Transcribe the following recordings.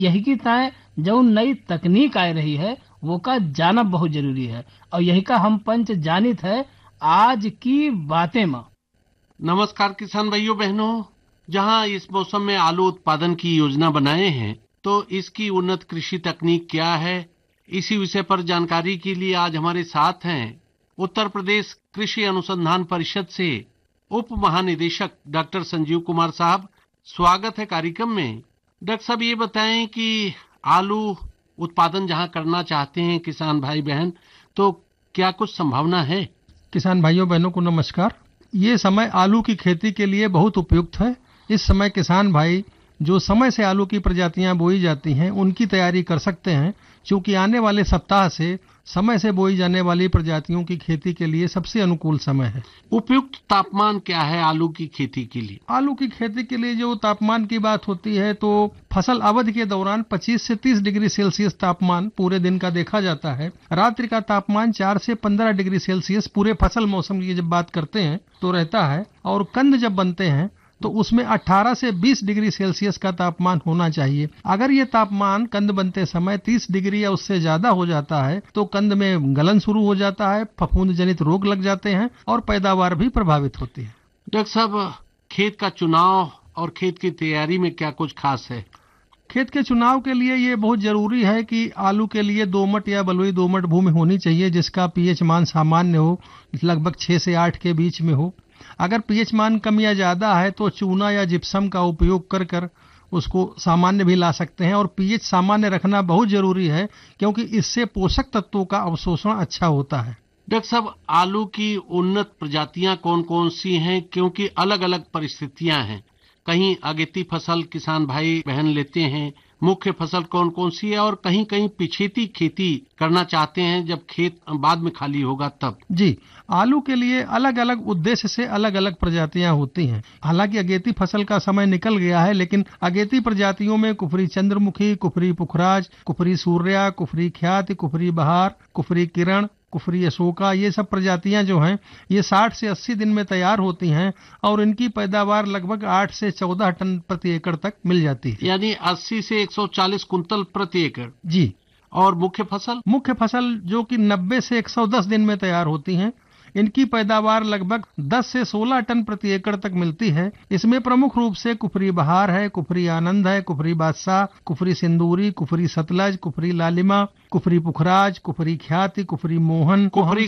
यही की ताए जो नई तकनीक आ रही है वो का जानब बहुत जरूरी है। और यही का हम पंच जानित है आज की बातें में। नमस्कार किसान भाइयों बहनों। जहां इस मौसम में आलू उत्पादन की योजना बनाए हैं, तो इसकी उन्नत कृषि तकनीक क्या है, इसी विषय पर जानकारी के लिए आज हमारे साथ हैं उत्तर प्रदेश कृषि अनुसंधान परिषद से उप महानिदेशक डॉक्टर संजीव कुमार साहब। स्वागत है कार्यक्रम में। डॉक्टर साहब, ये बताएं कि आलू उत्पादन जहां करना चाहते हैं किसान भाई बहन, तो क्या कुछ संभावना है? किसान भाइयों बहनों को नमस्कार। ये समय आलू की खेती के लिए बहुत उपयुक्त है। इस समय किसान भाई जो समय से आलू की प्रजातियां बोई जाती हैं उनकी तैयारी कर सकते हैं, क्योंकि आने वाले सप्ताह से समय से बोई जाने वाली प्रजातियों की खेती के लिए सबसे अनुकूल समय है। उपयुक्त तापमान क्या है आलू की खेती के लिए? आलू की खेती के लिए जो तापमान की बात होती है तो फसल अवधि के दौरान 25 से 30 डिग्री सेल्सियस तापमान पूरे दिन का देखा जाता है। रात्रि का तापमान 4 से 15 डिग्री सेल्सियस पूरे फसल मौसम की जब बात करते हैं तो रहता है। और कंद जब बनते हैं तो उसमें 18 से 20 डिग्री सेल्सियस का तापमान होना चाहिए। अगर ये तापमान कंद बनते समय 30 डिग्री या उससे ज्यादा हो जाता है तो कंद में गलन शुरू हो जाता है, फफूंद जनित रोग लग जाते हैं और पैदावार भी प्रभावित होती है। डॉक्टर साहब, खेत का चुनाव और खेत की तैयारी में क्या कुछ खास है? खेत के चुनाव के लिए ये बहुत जरूरी है कि आलू के लिए दोमट या बलुई दोमट भूमि होनी चाहिए जिसका पीएच मान सामान्य हो, लगभग 6 से 8 के बीच में हो। अगर पीएच मान कम या ज्यादा है तो चूना या जिप्सम का उपयोग कर कर उसको सामान्य भी ला सकते हैं। और पीएच सामान्य रखना बहुत जरूरी है क्योंकि इससे पोषक तत्वों का अवशोषण अच्छा होता है। डॉक्टर साहब, आलू की उन्नत प्रजातियां कौन कौन सी हैं, क्योंकि अलग अलग परिस्थितियां हैं। कहीं अगेती फसल किसान भाई बहन लेते हैं, मुख्य फसल कौन कौन सी है, और कहीं कहीं पिछेती खेती करना चाहते हैं जब खेत बाद में खाली होगा तब। जी, आलू के लिए अलग अलग उद्देश्य से अलग अलग प्रजातियां होती हैं। हालांकि अगेती फसल का समय निकल गया है, लेकिन अगेती प्रजातियों में कुफरी चंद्रमुखी, कुफरी पुखराज, कुफरी सूर्या, कुफरी ख्याति, कुफरी बहार, कुफरी किरण, कुफरी अशोका, ये सब प्रजातियां जो हैं ये 60 से 80 दिन में तैयार होती हैं और इनकी पैदावार लगभग 8 से 14 टन प्रति एकड़ तक मिल जाती है। यानी 80 से 140 कुंतल प्रति एकड़। जी। और मुख्य फसल जो कि 90 से 110 दिन में तैयार होती हैं, इनकी पैदावार लगभग 10 से 16 टन प्रति एकड़ तक मिलती है। इसमें प्रमुख रूप से कुफरी बहार है, कुफरी आनंद है, कुफरी बादशाह, कुफरी सिंदूरी, कुफरी सतलज, कुफरी लालिमा, कुफरी पुखराज, कुफरी ख्याति, कुफरी मोहन, कुफरी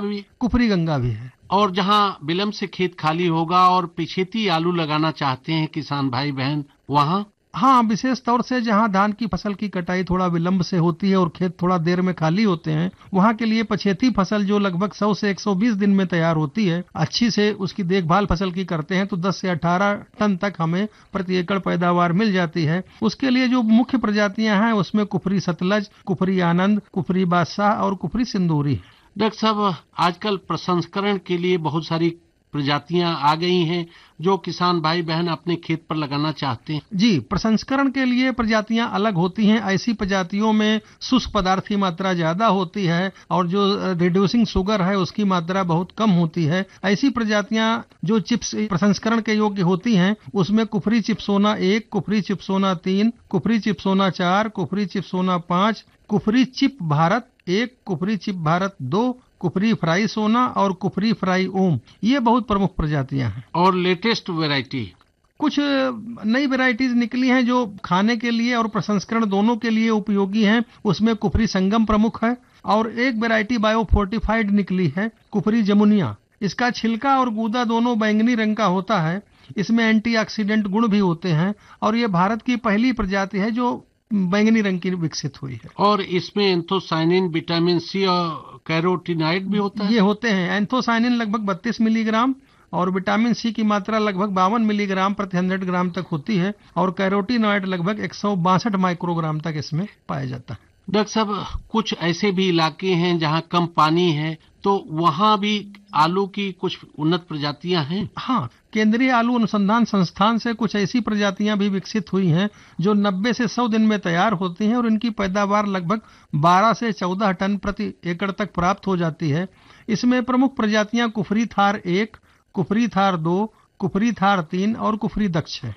गंगा भी है। और जहां विलंब से खेत खाली होगा और पिछेती आलू लगाना चाहते हैं किसान भाई बहन, वहां हाँ, विशेष तौर से जहां धान की फसल की कटाई थोड़ा विलंब से होती है और खेत थोड़ा देर में खाली होते हैं, वहां के लिए पछेती फसल जो लगभग 100 से 120 दिन में तैयार होती है, अच्छी से उसकी देखभाल फसल की करते हैं तो 10 से 18 टन तक हमें प्रति एकड़ पैदावार मिल जाती है। उसके लिए जो मुख्य प्रजातियां हैं उसमें कुफरी सतलज, कुफरी आनंद, कुफरी बादशाह और कुफरी सिंदूरी। डॉक्टर साहब, आजकल प्रसंस्करण के लिए बहुत सारी प्रजातियां आ गई हैं जो किसान भाई बहन अपने खेत पर लगाना चाहते हैं। जी, प्रसंस्करण के लिए प्रजातियां अलग होती हैं। ऐसी प्रजातियों में शुष्क पदार्थ की मात्रा ज्यादा होती है और जो रिड्यूसिंग शुगर है उसकी मात्रा बहुत कम होती है। ऐसी प्रजातियां जो चिप्स प्रसंस्करण के योग्य होती हैं उसमें Kufri Chipsona 1, Kufri Chipsona 3, Kufri Chipsona 4, Kufri Chipsona 5, Kufri chip Bharat 1, Kufri chip Bharat 2, Kufri fry सोना और कुफरी फ्राई ओम, ये बहुत प्रमुख प्रजातियां हैं। और लेटेस्ट वैरायटी कुछ नई वैरायटीज निकली हैं जो खाने के लिए और प्रसंस्करण दोनों के लिए उपयोगी हैं। उसमें कुफरी संगम प्रमुख है और एक वैरायटी बायो फोर्टिफाइड निकली है, कुफरी जमुनिया। इसका छिलका और गूदा दोनों बैंगनी रंग का होता है। इसमें एंटीऑक्सीडेंट गुण भी होते हैं और ये भारत की पहली प्रजाति है जो बैंगनी रंग की विकसित हुई है। और इसमें एंथोसाइनिन, विटामिन सी और कैरोटीनॉइड भी होता है। ये होते हैं। एंथोसाइनिन लगभग 32 मिलीग्राम और विटामिन सी की मात्रा लगभग 52 मिलीग्राम प्रति 100 ग्राम तक होती है और कैरोटीनॉइड लगभग 162 माइक्रोग्राम तक इसमें पाया जाता है। डॉक्टर साहब, कुछ ऐसे भी इलाके हैं जहां कम पानी है, तो वहां भी आलू की कुछ उन्नत प्रजातियां हैं। हाँ, केंद्रीय आलू अनुसंधान संस्थान से कुछ ऐसी प्रजातियां भी विकसित हुई हैं जो 90 से 100 दिन में तैयार होती हैं और इनकी पैदावार लगभग 12 से 14 टन प्रति एकड़ तक प्राप्त हो जाती है। इसमें प्रमुख प्रजातियां कुफरी थार 1, कुफरी थार 2, कुफरी थार 3 और कुफरी दक्ष है।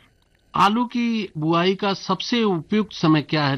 आलू की बुआई का सबसे उपयुक्त समय क्या है?